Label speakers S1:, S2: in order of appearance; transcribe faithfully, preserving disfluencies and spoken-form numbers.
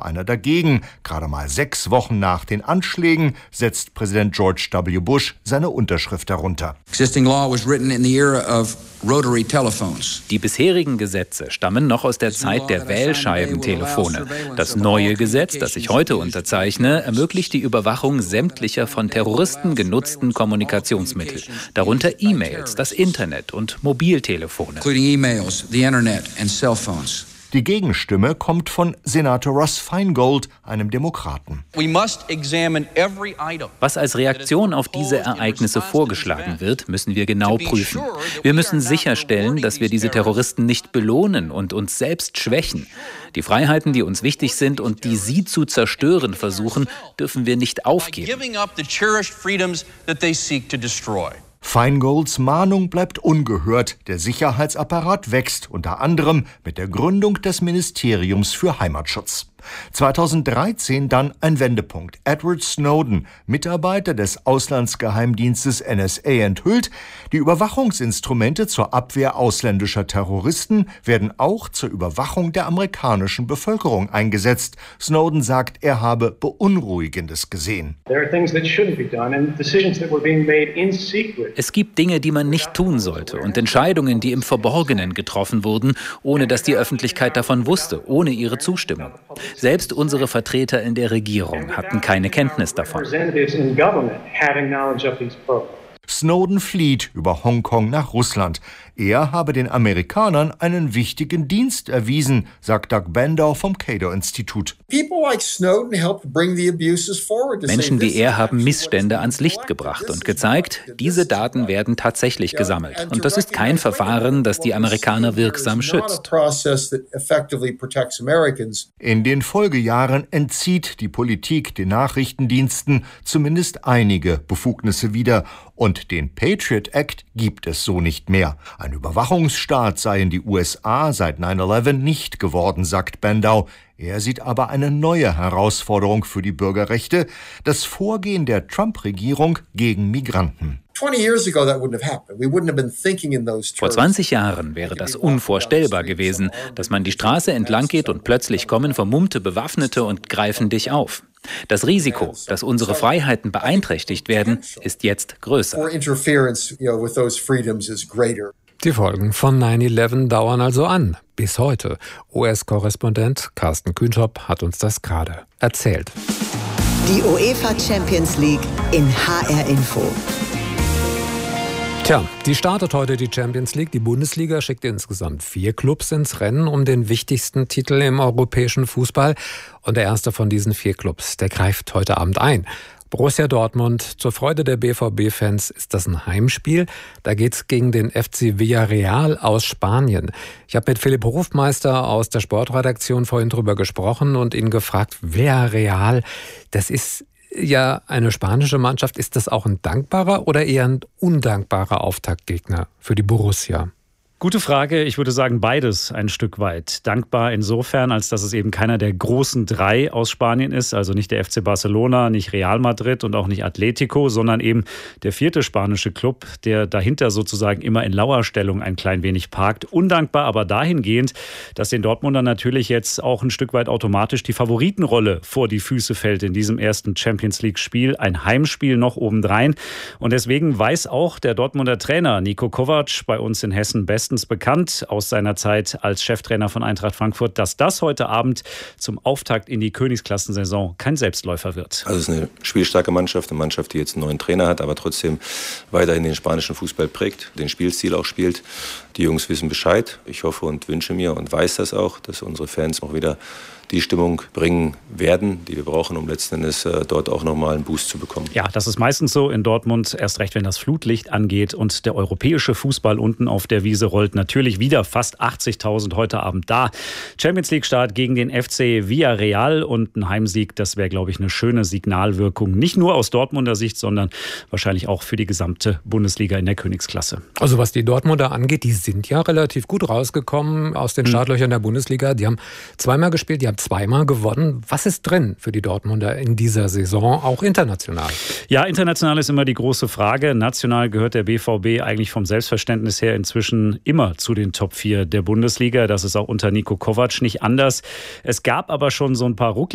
S1: einer dagegen. Gerade mal sechs Wochen nach den Anschlägen setzt Präsident George W. Bush seine Unterschrift darunter.
S2: Existing law was written in the era of rotary telephones.
S3: Die bisherigen Gesetze stammen noch aus der Zeit der Wählscheibentelefone. Das neue Gesetz, das ich heute unterzeichne, ermöglicht die Überwachung sämtlicher von Terroristen genutzten Kommunikationsmittel, darunter E-Mails, das Internet und Mobiltelefone.
S2: Including emails, the internet and cell phones.
S1: Die Gegenstimme kommt von Senator Russ Feingold, einem Demokraten.
S3: Was als Reaktion auf diese Ereignisse vorgeschlagen wird, müssen wir genau prüfen. Wir müssen sicherstellen, dass wir diese Terroristen nicht belohnen und uns selbst schwächen. Die Freiheiten, die uns wichtig sind und die sie zu zerstören versuchen, dürfen wir nicht aufgeben.
S1: Feingolds Mahnung bleibt ungehört. Der Sicherheitsapparat wächst, unter anderem mit der Gründung des Ministeriums für Heimatschutz. zweitausenddreizehn dann ein Wendepunkt. Edward Snowden, Mitarbeiter des Auslandsgeheimdienstes N S A, enthüllt, die Überwachungsinstrumente zur Abwehr ausländischer Terroristen werden auch zur Überwachung der amerikanischen Bevölkerung eingesetzt. Snowden sagt, er habe Beunruhigendes gesehen.
S3: Es gibt Dinge, die man nicht tun sollte und Entscheidungen, die im Verborgenen getroffen wurden, ohne dass die Öffentlichkeit davon wusste, ohne ihre Zustimmung. Selbst unsere Vertreter in der Regierung hatten keine Kenntnis davon.
S1: Snowden flieht über Hongkong nach Russland. Er habe den Amerikanern einen wichtigen Dienst erwiesen, sagt Doug Bandow vom Cato-Institut.
S3: Menschen wie er haben Missstände ans Licht gebracht und gezeigt, diese Daten werden tatsächlich gesammelt. Und das ist kein Verfahren, das die Amerikaner wirksam schützt.
S1: In den Folgejahren entzieht die Politik den Nachrichtendiensten zumindest einige Befugnisse wieder. Und den Patriot Act gibt es so nicht mehr. Ein Überwachungsstaat seien die U S A seit neun elf nicht geworden, sagt Bandow. Er sieht aber eine neue Herausforderung für die Bürgerrechte, das Vorgehen der Trump-Regierung gegen Migranten.
S3: Vor zwanzig Jahren wäre das unvorstellbar gewesen, dass man die Straße entlang geht und plötzlich kommen vermummte Bewaffnete und greifen dich auf. Das Risiko, dass unsere Freiheiten beeinträchtigt werden, ist jetzt größer.
S4: Die Folgen von neun elf dauern also an, bis heute. U S-Korrespondent Carsten Kühnschop hat uns das gerade erzählt.
S5: Die UEFA Champions League in H R Info.
S4: Tja, die startet heute die Champions League. Die Bundesliga schickt insgesamt vier Clubs ins Rennen um den wichtigsten Titel im europäischen Fußball. Und der erste von diesen vier Clubs, der greift heute Abend ein. Borussia Dortmund. Zur Freude der B V B-Fans ist das ein Heimspiel. Da geht's gegen den F C Villarreal aus Spanien. Ich habe mit Philipp Hofmeister aus der Sportredaktion vorhin drüber gesprochen und ihn gefragt, Villarreal, das ist ja eine spanische Mannschaft. Ist das auch ein dankbarer oder eher ein undankbarer Auftaktgegner für die Borussia?
S6: Gute Frage. Ich würde sagen, beides ein Stück weit. Dankbar insofern, als dass es eben keiner der großen drei aus Spanien ist. Also nicht der F C Barcelona, nicht Real Madrid und auch nicht Atletico, sondern eben der vierte spanische Club, der dahinter sozusagen immer in Lauerstellung ein klein wenig parkt. Undankbar aber dahingehend, dass den Dortmundern natürlich jetzt auch ein Stück weit automatisch die Favoritenrolle vor die Füße fällt in diesem ersten Champions-League-Spiel. Ein Heimspiel noch obendrein. Und deswegen weiß auch der Dortmunder Trainer Niko Kovac, bei uns in Hessen bestens bekannt aus seiner Zeit als Cheftrainer von Eintracht Frankfurt, dass das heute Abend zum Auftakt in die Königsklassensaison kein Selbstläufer wird.
S7: Also es ist eine spielstarke Mannschaft, eine Mannschaft, die jetzt einen neuen Trainer hat, aber trotzdem weiterhin den spanischen Fußball prägt, den Spielstil auch spielt. Die Jungs wissen Bescheid. Ich hoffe und wünsche mir und weiß das auch, dass unsere Fans auch wieder die Stimmung bringen werden, die wir brauchen, um letzten Endes äh, dort auch nochmal einen Boost zu bekommen.
S6: Ja, das ist meistens so in Dortmund, erst recht, wenn das Flutlicht angeht und der europäische Fußball unten auf der Wiese rollt. Natürlich wieder fast achtzigtausend heute Abend da. Champions League Start gegen den F C Villarreal und ein Heimsieg, das wäre, glaube ich, eine schöne Signalwirkung. Nicht nur aus Dortmunder Sicht, sondern wahrscheinlich auch für die gesamte Bundesliga in der Königsklasse.
S4: Also was die Dortmunder angeht, die sind ja relativ gut rausgekommen aus den Startlöchern der Bundesliga. Die haben zweimal gespielt, die haben zweimal gewonnen. Was ist drin für die Dortmunder in dieser Saison, auch international?
S6: Ja, international ist immer die große Frage. National gehört der B V B eigentlich vom Selbstverständnis her inzwischen immer zu den Top vier der Bundesliga. Das ist auch unter Niko Kovac nicht anders. Es gab aber schon so ein paar Ruckler